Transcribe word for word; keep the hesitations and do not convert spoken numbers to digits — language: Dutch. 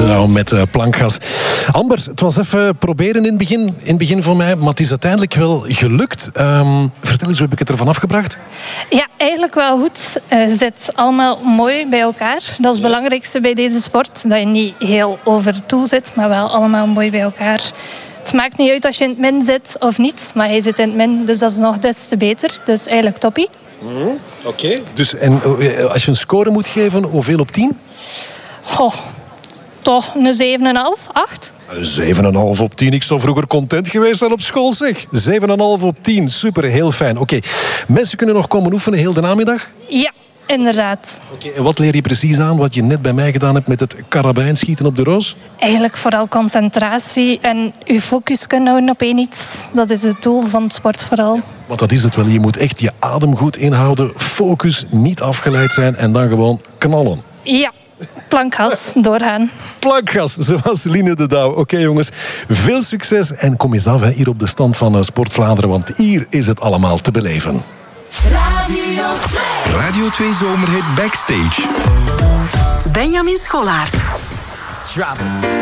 de Douw met uh, plankgas. Amber, het was even proberen in het begin, in het begin voor mij, maar het is uiteindelijk wel gelukt. Um, vertel eens, hoe heb ik het ervan afgebracht? Ja, eigenlijk wel goed. Uh, je zit allemaal mooi bij elkaar. Dat is het belangrijkste bij deze sport. Dat je niet heel over toe zit, maar wel allemaal mooi bij elkaar. Het maakt niet uit als je in het min zit of niet, maar hij zit in het min, dus dat is nog des te beter. Dus eigenlijk toppie. Mm, Oké. Okay. Dus en als je een score moet geven, hoeveel op tien? Goh, toch een zeven komma vijf, acht. zeven komma vijf op tien. Ik zou vroeger content geweest zijn op school, zeg. zeven komma vijf op tien. Super, heel fijn. Oké. Okay. Mensen kunnen nog komen oefenen heel de namiddag? Ja, inderdaad. Oké. Okay. En wat leer je precies aan wat je net bij mij gedaan hebt met het karabijnschieten op de roos? Eigenlijk vooral concentratie en je focus kunnen houden op één iets. Dat is het doel van het sport vooral. Ja, want dat is het wel. Je moet echt je adem goed inhouden, focus, niet afgeleid zijn en dan gewoon knallen. Ja. Plankgas, doorgaan. Plankgas, zoals Line de Douw. Oké okay, jongens, veel succes en kom eens af hè, hier op de stand van uh, Sport Vlaanderen, want hier is het allemaal te beleven. Radio twee. Radio twee Zomerhit Backstage. Benjamin Schollaert. Drop it.